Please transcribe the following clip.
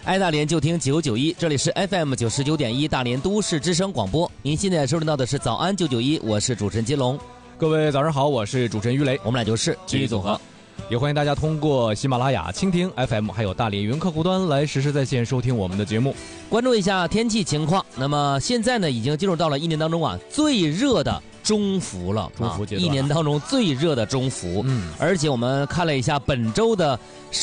爱大连就听991，这里是 FM 99.1大连都市之声广播。您现在收听到的是早安991，我是主持人金龙。 各位早上好，我是主持人于雷， 我们俩就是记忆组合。也欢迎大家通过喜马拉雅、蜻蜓 FM 还有大连云客户端来实时在线收听我们的节目。 关注一下天气情况。那么现在呢，已经进入到了一年当中最热的中伏了， 中伏阶段， 一年当中最热的中伏。而且我们看了一下本周的